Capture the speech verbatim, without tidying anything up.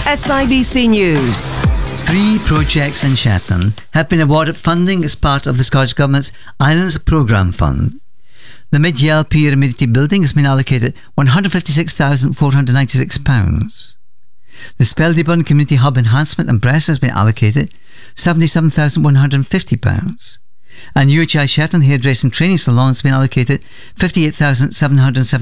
S I B C News. Three projects in Shetland have been awarded funding as part of the Scottish Government's Islands Programme Fund. The Mid-Yell Pier Amenity Building has been allocated one hundred fifty-six thousand four hundred ninety-six pounds. The Speldeburn Community Hub Enhancement in Brest has been allocated seventy-seven thousand one hundred fifty pounds. And U H I Shetland Hairdressing Training Salon has been allocated fifty-eight thousand seven hundred seventy pounds.